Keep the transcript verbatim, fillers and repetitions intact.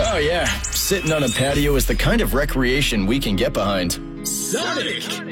Oh yeah, sitting on a patio is the kind of recreation we can get behind. Sonic!